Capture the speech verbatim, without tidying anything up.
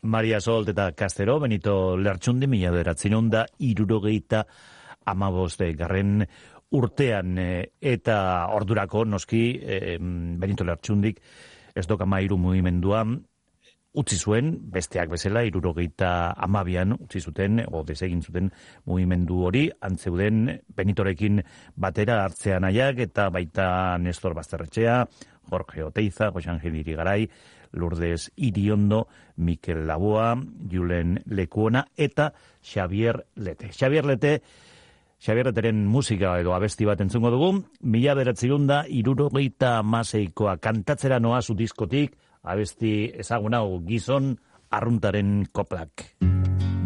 Maria Solt eta Castero, Benito Lertxundi, mila bederatziehun eta hirurogeita hamabost garren urtean, eta ordurako noski eh, Benito Lertxundik ez dokama hiru mugimendua utzi zuen, besteak bezala, hirurogeita hamabian utzi zuten, o desegin zuten mugimendu hori, antzeuden Benitorekin batera hartzea nahiak, eta baita Nestor Basterretxea, Jorge Oteiza, Jose Angel Irigaray, Lourdes Iriondo, Mikel Laboa, Julen Lekuona, eta Xavier Lete. Xavier Lete, Xavier Leteren musika edo abesti bat entzungo dugu, mila bederatziehun eta hirurogeita hamaseikoa kantatzera noa zu diskotik, abesti ezagun hau, Gizon Arruntaren koplak.